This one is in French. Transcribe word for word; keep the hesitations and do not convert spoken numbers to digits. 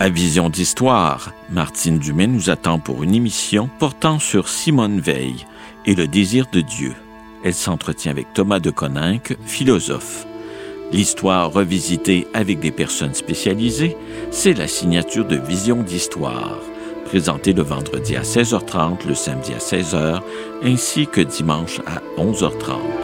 À Vision d'Histoire, Martine Dumais nous attend pour une émission portant sur Simone Veil et le désir de Dieu. Elle s'entretient avec Thomas de Coninck, philosophe. L'histoire revisitée avec des personnes spécialisées, c'est la signature de Vision d'Histoire, présentée le vendredi à seize heures trente, le samedi à seize heures, ainsi que dimanche à onze heures trente.